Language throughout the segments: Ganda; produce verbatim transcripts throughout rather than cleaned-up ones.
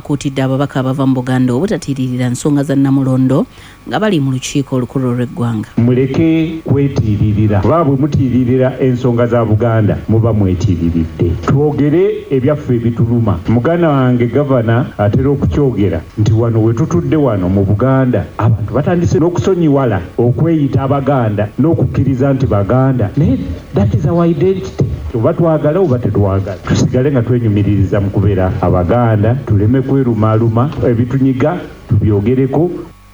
bakuutidde ababaka abava mu Buganda obutatiiririra nsonga za Namulondo nga bali mu lukiiko olukulu olw'eggwanga. Muleke kwetiiririra kuba bwe mutiiririra ensonga za Buganda muba mwetiiriridde. Twogere ebyaffe ebituluma. Muganda wange gavana atera okukyogera nti wano we tutudde wano mu Buganda abantu batandise n'okusonyiwala okweyita Abaganda n'okukkiriza nti Baganda. Naye that is our identity. Oba twagala oba tetwagala tusigale nga twenyumiririza mu kubeera Abaganda, tuleme kwerumaaluma, ebitunyiga tubyogereko.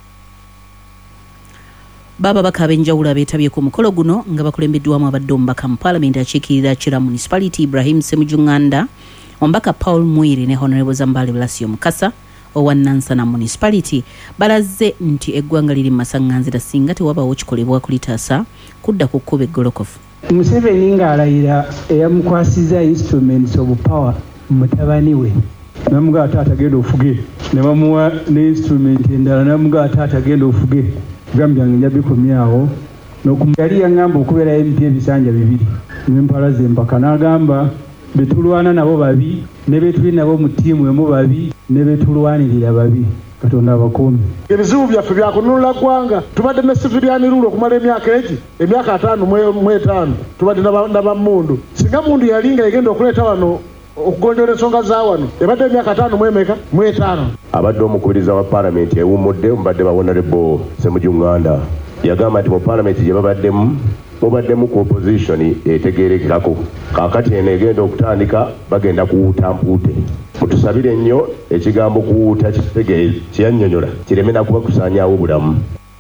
Baba baka ab'enjawulo abeetabye ku mukolo guno nga bakulembeddwamu abadde omubaka mu Paalamenti akiikirira Kira Municipality Ibrahim Ssemujunganda, omubaka Paul Mwiri ne Honorable Zambale Blasio Mukasa owa Nansana Municipality balaze nti eggwanga liri mu masaŋŋanzira singa tewabaawo kikolebwa kulitaasa kudda ku kkuba eggolokofu. Museveni ng'alayira eyamukwasiza instruments of power mutabani we namuga taata genda ofuge ne bamuwa ne instrument endala namuga taata genda ofuge gambya nga bikomyawo n'okumuyali yangamba okubeera M P ebisanja bibiri n'empala ze mpaka n'agamba betulwana nabo babi ne betuli nabo mu ttiimu emu babi ne betulwanirira babi. Katonda abakuumi. Ebizibu byaffe byakununula ggwanga tubadde ne civilian rule okumala emyaka egi emyaka ataano mu etaano tubadde n'abammundu. Singa mundu yalinga yagenda okuleeta wano okugonjoola ensonga za wano ebadde emyaka ataano mu emeka mu etaano. Abadde omukubiriza wa Paalamenti ewummudde omubadde ba Honorable Ssemujunganda yagamba nti mu Paalamenti gye babaddemu mubaddemu ku opposition etegeerekako. Kaakati eno egenda okutandika bagenda kuwuuta mpuute. Mutusabire nnyo ekigambo kuwuuta kitegeeze kiyannyonnyola kireme na kuba kusaanyaawo obulamu.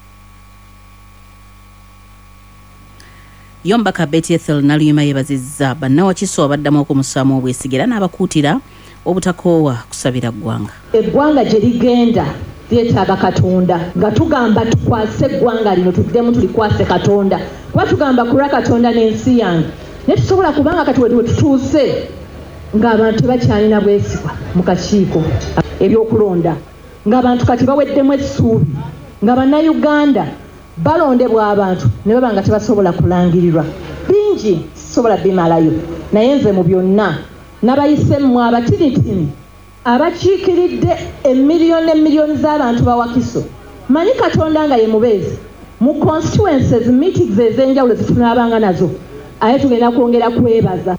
Yombaka Betty Ethel Naluyima yeebazizza bannawakiso abaddamu okumusaamu obwesigera n'abakuutira obutakoowa kusabira ggwanga. Eggwanga gye ligenda lyetaaga Katonda nga tugamba tukwase eggwanga lino tuddemu tulikwase Katonda kuba tugamba kulwa Katonda n'ensi yange naye tusobola kubanga kati we tutuuse ng'abantu tebakyalina bwesigwa mu kakiiko ebyokulonda ng'abantu kati baweddemu essuubi nga bannayuganda balondebwa abantu ne baba nga tebasobola kulangirirwa. Bingi sisobola bimalayo naye nze mu byonna n'abayisemu abatiritini abakiikiridde emiliyoni emiliyoni z'abantu bawakiso manyi Katonda nga ye mubeezi mu constituencies meetings ez'enjawulo zitunaabanga nazo aye tugenda kwongera kwebaza.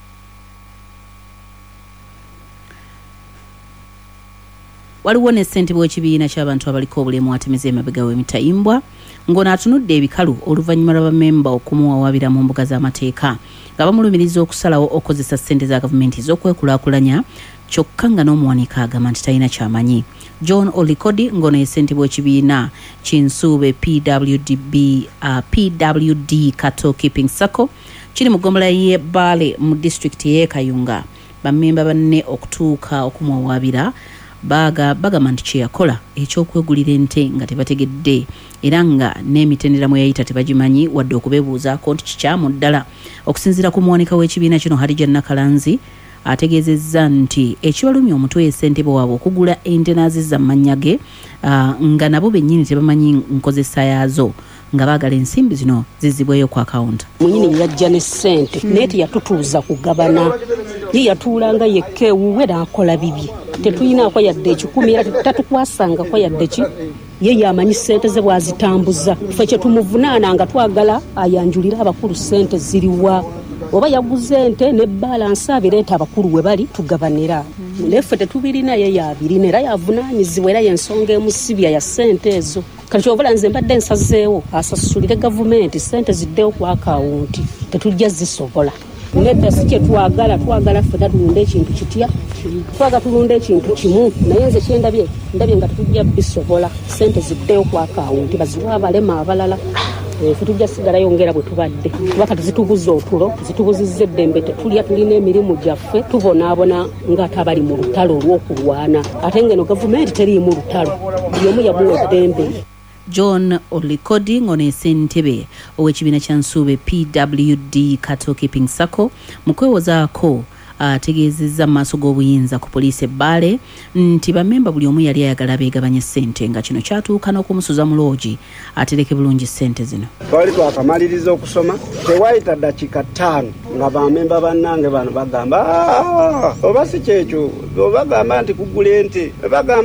Waliwo ne ssentebe w'ekibiina ky'abantu abaliko obulemu atemeza emabega w'emitayimbwa ng'ono atunudde ebikalu oluvannyuma lwa bamemba okumuwawaabira mu mbuga z'amateeka nga bamulumiriza okusalawo okozesa ssente za gavumenti ez'okwekulaakulanya kyokka nga n'omuwanika agamba nti talina kyamanyi. John Olikodi ng'ono ye ssentebe w'ekibiina Kinsuube P W D B uh, P W D Cattle Keeping Sacco kiri mu ggombolola y'e Baale mu disitulikiti y'e Kayunga bammemba banne okutuuka okumuwawaabira baga bagamba nti kye yakola ekyokwegulira ente nga tebategedde era nga n'emitendera mwe yayita tebagimanyi wadde okubeebuuzaako nti kikyamu ddala. Okusinziira ku muwanika w'ekibiina kino Hadija Nakalanzi ategeezezza nti ekibalumya omutwe ye ssentebe waabwe okugula ente n'azizza mu mannya ge uh, nga nabo bennyini tebamanyi nkozesa yaazo nga baagala ensimbi zino zizibweyo ku akawunta. Munyini yajja ne ssente naye teyatutuuza kugabana ye yatuulanga yekka ewuwe n'akola bibye tetuyinaako yadde ekikumi era tatukwasangako yadde ki ye yamanyi ssente ze bwazitambuza ffe kye tumuvunaana nga twagala ayanjulira abakulu ssente ziriwa oba yaguze ente ne balansi abireeta abakulu we bali tugabanira naye ffe tetubirina ye yabirina era yavunaanyizibwa era yensonga emusibya ya ssente ezo kati kyovula nze mbadde nsazeewo asasulire gavumenti ssente ziddeyo ku akawunti tetujja zisobola nedda si kye twagala twagala ffena tulunda ekintu kitya twaga tulunda ekintu kimu naye nze kyendabye ndabye nga tetujja bisobola ssente ziddeyo ku akawunti baziwa abalema abalala ffe tujja sigala yongera bwe tubadde kuba kati zitubuza otulo zitubuzizza eddembe tetulya tulina emirimu gyaffe tubonaabona ng'ate abali mu lutalo olw'okulwana ate ngeno gavumenti teriimu lutalo buli omu yamuwa eddembe. John Olikodi ng'ono ssentebe ow'ekibiina kya Nsuube P W D Cattle Keeping Sacco mu kwewozaako ategeezezza mu maaso g'obuyinza ku poliisi ebbaale nti bammemba buli omu yali ayagala beegabanye ssente nga kino kyatuuka n'okumusuza mu loogi atereke bulungi ssente zino. Twali twakamaliriza okusoma tewayita ddakiika ttaano nga bammemba bannange bano bagamba oba si kyekyo obagamba nti kugula ente bagamba